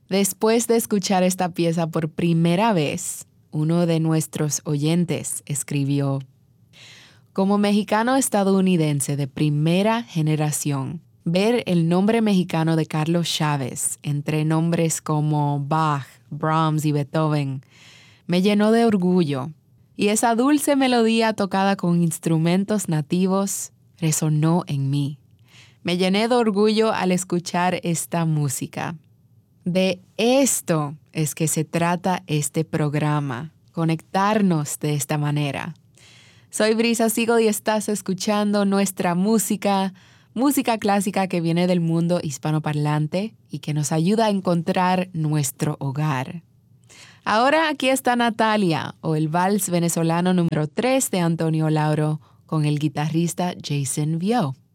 Después de escuchar esta pieza por primera vez, uno de nuestros oyentes escribió: como mexicano estadounidense de primera generación, ver el nombre mexicano de Carlos Chávez entre nombres como Bach, Brahms y Beethoven me llenó de orgullo, y esa dulce melodía tocada con instrumentos nativos resonó en mí. Me llené de orgullo al escuchar esta música. De esto es que se trata este programa, conectarnos de esta manera. Soy Brisa Sigo y estás escuchando nuestra música clásica que viene del mundo hispanoparlante y que nos ayuda a encontrar nuestro hogar. Ahora aquí está Natalia, o el vals venezolano número 3 de Antonio Lauro, con el guitarrista Jason Vio.